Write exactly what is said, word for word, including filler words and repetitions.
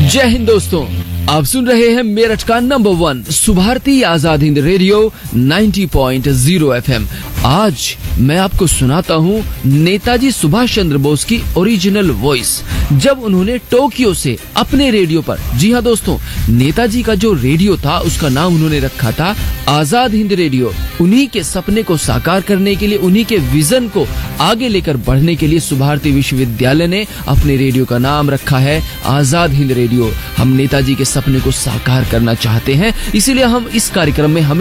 जय हिंद दोस्तों, आप सुन रहे हैं मेरठ का number one Subharti Azad Hind radio नब्बे पॉइंट ज़ीरो एफएम। आज मैं आपको सुनाता हूँ नेताजी सुभाष चंद्र बोस की ओरिजिनल वॉइस, जब उन्होंने टोक्यो से अपने रेडियो पर, जी हाँ दोस्तों, नेताजी का जो रेडियो था उसका नाम उन्होंने रखा था आजाद हिंद रेडियो। उन्हीं के सपने को साकार करने के लिए, उन्हीं के विजन को आगे लेकर बढ़ने के लिए सुभारती विश्वविद्यालय ने अपने रेडियो का नाम रखा है आजाद हिंद रेडियो। हम नेताजी के सपने को साकार करना चाहते हैं, इसीलिए हम इस कार्यक्रम में हमें